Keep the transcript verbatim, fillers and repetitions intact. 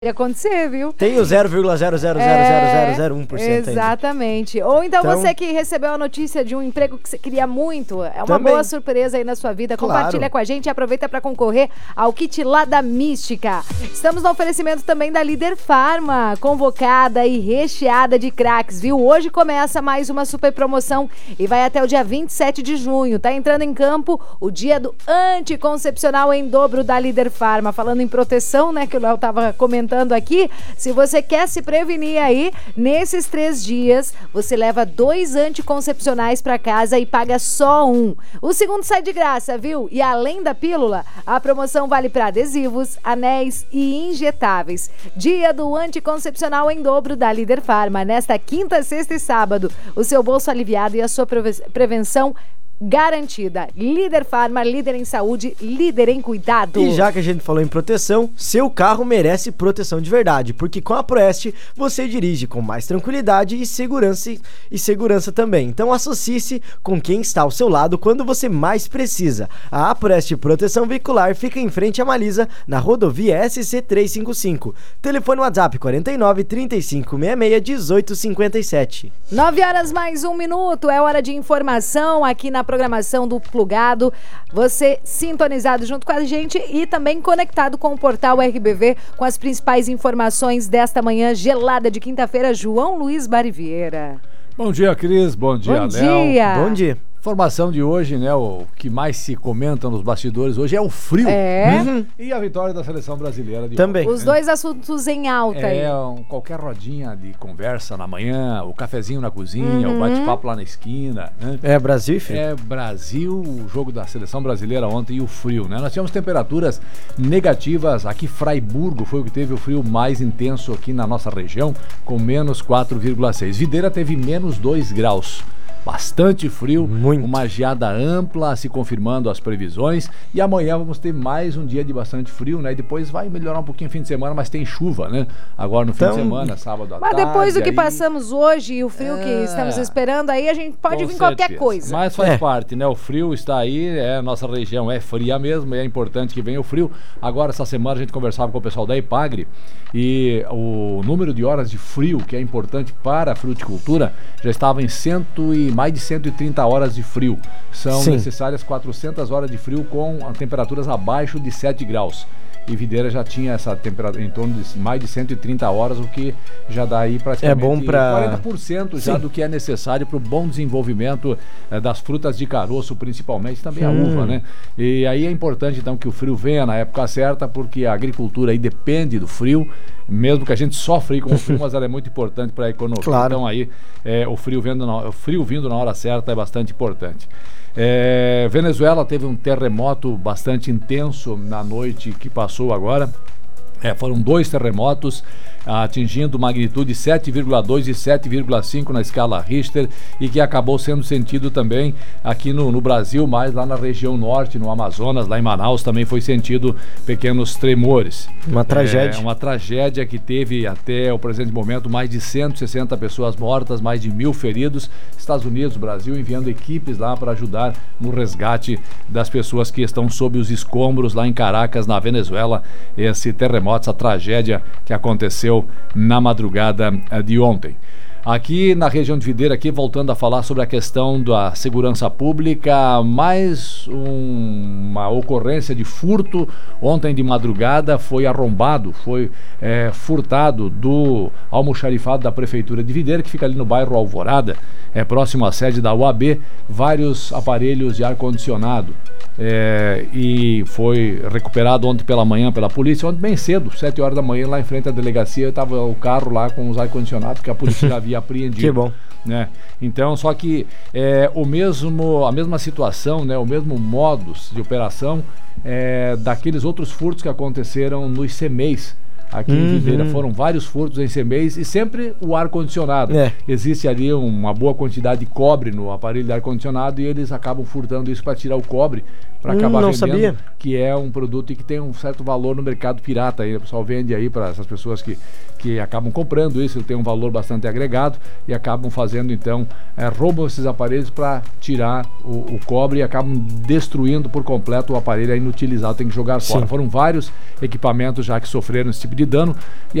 acontecer, viu? Tem o zero vírgula zero zero zero zero zero um por cento é, exatamente. Ainda. Ou então, então você que recebeu a notícia de um emprego que você queria muito, é uma também. boa surpresa aí na sua vida. Claro. Compartilha com a gente e aproveita para concorrer ao kit lá da Mística. Estamos no oferecimento também da Líder Farma, convocada e recheada de craques, viu? Hoje começa mais uma super promoção e vai até o dia vinte e sete de junho. Tá entrando em campo o dia do anticoncepcional em dobro da Líder Farma. Falando em proteção, né, que o Léo tava comentando aqui, se você quer se prevenir aí, nesses três dias, você leva dois anticoncepcionais para casa e paga só um. O segundo sai de graça, viu? E além da pílula, a promoção vale para adesivos, anéis e injetáveis. Dia do anticoncepcional em dobro da Líder Farma. Nesta quinta, sexta e sábado, o seu bolso aliviado e a sua prevenção garantida. Líder Farma, líder em saúde, líder em cuidado. E já que a gente falou em proteção, seu carro merece proteção de verdade, porque com a Proeste você dirige com mais tranquilidade e segurança e segurança também. Então associe-se com quem está ao seu lado quando você mais precisa. A Proeste Proteção Veicular fica em frente à Malisa, na rodovia S C trezentos e cinquenta e cinco. Telefone WhatsApp quarenta e nove, trinta e cinco, sessenta e seis, dezoito cinquenta e sete. nove horas mais um minuto, é hora de informação aqui na programação do Plugado, você sintonizado junto com a gente e também conectado com o portal R B V com as principais informações desta manhã gelada de quinta-feira. João Luiz Barivieira. Bom dia, Cris, bom dia, Léo. Bom dia. Bom dia. Informação de hoje, né, o que mais se comenta nos bastidores hoje é o frio. É. Uhum. E a vitória da seleção brasileira. De Também. ontem, Os né? dois assuntos em alta é, aí. Um, qualquer rodinha de conversa na manhã, o cafezinho na cozinha, uhum. o bate-papo lá na esquina, né? É, Brasil e frio. É, Brasil, o jogo da seleção brasileira ontem e o frio, né? Nós tivemos temperaturas negativas aqui, Fraiburgo foi o que teve o frio mais intenso aqui na nossa região, com menos quatro vírgula seis. Videira teve menos dois graus. Bastante frio, Muito. Uma geada ampla, se confirmando as previsões. E amanhã vamos ter mais um dia de bastante frio, né? E depois vai melhorar um pouquinho no fim de semana, mas tem chuva, né? Agora no fim então, de semana, sábado à mas tarde. Mas depois do que aí... passamos hoje e o frio é... que estamos esperando aí, a gente pode Com vir certeza. qualquer coisa. Mas faz é. parte, né? O frio está aí, é, nossa região é fria mesmo, é importante que venha o frio. Agora, essa semana, a gente conversava com o pessoal da Ipagre e o número de horas de frio, que é importante para a fruticultura, já estava em cento e mais de cento e trinta horas de frio. São Sim. necessárias quatrocentas horas de frio com temperaturas abaixo de sete graus. E Videira já tinha essa temperatura em torno de mais de cento e trinta horas, o que já dá aí praticamente é bom pra... quarenta por cento já Sim. do que é necessário para o bom desenvolvimento eh, das frutas de caroço, principalmente, também hum. a uva, né? E aí é importante então que o frio venha na época certa, porque a agricultura aí depende do frio, mesmo que a gente sofre aí com o frio, mas ela é muito importante para a economia. Claro. Então aí eh, o, frio vindo na, o frio vindo na hora certa é bastante importante. É, Venezuela teve um terremoto bastante intenso na noite que passou agora. É, foram dois terremotos atingindo magnitude sete vírgula dois e sete vírgula cinco na escala Richter e que acabou sendo sentido também aqui no, no Brasil, mas lá na região norte, no Amazonas, lá em Manaus também foi sentido pequenos tremores. Uma tragédia. É, uma tragédia que teve até o presente momento mais de cento e sessenta pessoas mortas, mais de mil feridos. Estados Unidos, Brasil enviando equipes lá para ajudar no resgate das pessoas que estão sob os escombros lá em Caracas, na Venezuela. Esse terremoto, essa tragédia que aconteceu na madrugada de ontem. Aqui na região de Videira, aqui voltando a falar sobre a questão da segurança pública, mais um, uma ocorrência de furto ontem de madrugada, foi arrombado, foi é, furtado do almoxarifado da Prefeitura de Videira, que fica ali no bairro Alvorada, é próximo à sede da U A B, vários aparelhos de ar-condicionado. É, e foi recuperado ontem pela manhã pela polícia, ontem bem cedo, sete horas da manhã, lá em frente à delegacia, estava o carro lá com os ar-condicionados que a polícia já havia apreendido. Que bom. Né? Então, só que é, o mesmo, a mesma situação, né, o mesmo modus de operação é, daqueles outros furtos que aconteceram nos C M E Is. Aqui uhum. em Videira foram vários furtos em C M E Is e sempre o ar-condicionado. É. Existe ali uma boa quantidade de cobre no aparelho de ar-condicionado e eles acabam furtando isso para tirar o cobre, para acabar hum, não vendendo, sabia. Que é um produto que tem um certo valor no mercado pirata. Aí o pessoal vende aí para essas pessoas que, que acabam comprando isso, tem um valor bastante agregado e acabam fazendo então, é, roubam esses aparelhos para tirar o, o cobre e acabam destruindo por completo o aparelho, é inutilizado, tem que jogar fora. Sim. Foram vários equipamentos já que sofreram esse tipo de de dano. E